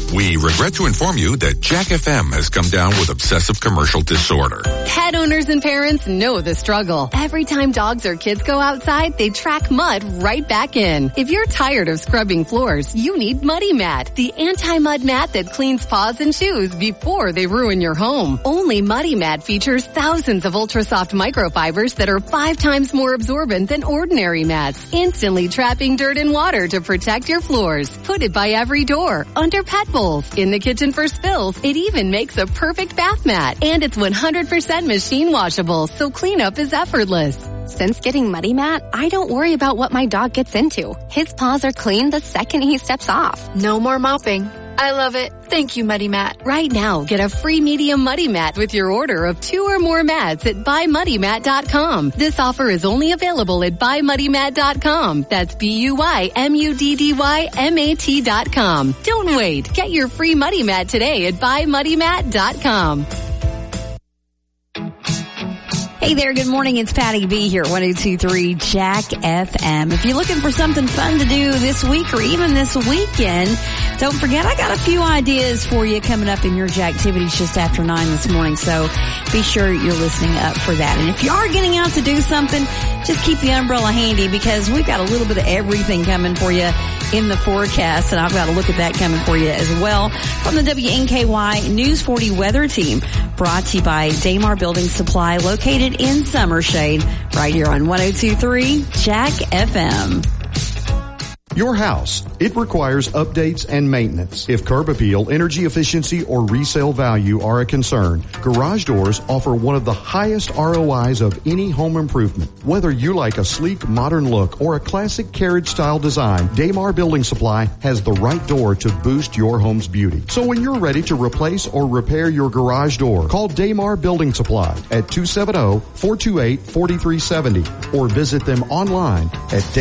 We regret to inform you that Jack FM has come down with obsessive commercial disorder. Pet owners and parents know the struggle. Every time dogs or kids go outside, they track mud right back in. If you're tired of scrubbing floors, you need Muddy Mat, the anti-mud mat that cleans paws and shoes before they ruin your home. Only Muddy Mat features thousands of ultra-soft microfibers that are 5 times more absorbent than ordinary mats, instantly trapping dirt and water to protect your floors. Put it by every door, under pet bowls, in the kitchen for spills. It even makes a perfect bath mat. And it's 100% machine washable, so cleanup is effortless. Since getting Muddy Mat, I don't worry about what my dog gets into. His paws are clean the second he steps off. No more mopping. I love it. Thank you, Muddy Mat. Right now, get a free medium Muddy Mat with your order of 2 or more mats at buymuddymat.com. This offer is only available at buymuddymat.com. That's BUYMUDDYMAT.com. Don't wait. Get your free Muddy Mat today at buymuddymat.com. Hey there, good morning. It's Patty B here at 102.3 Jack FM. If you're looking for something fun to do this week or even this weekend, don't forget I got a few ideas for you coming up in your Jacktivities just after 9 this morning. So be sure you're listening up for that. And if you are getting out to do something, just keep the umbrella handy because we've got a little bit of everything coming for you in the forecast. And I've got a look at that coming for you as well from the WNKY News 40 weather team, brought to you by Damar Building Supply, located in Summershade, right here on 102.3 Jack FM. Your house, it requires updates and maintenance. If curb appeal, energy efficiency, or resale value are a concern, garage doors offer one of the highest ROIs of any home improvement. Whether you like a sleek, modern look or a classic carriage-style design, Damar Building Supply has the right door to boost your home's beauty. So when you're ready to replace or repair your garage door, call Damar Building Supply at 270-428-4370 or visit them online at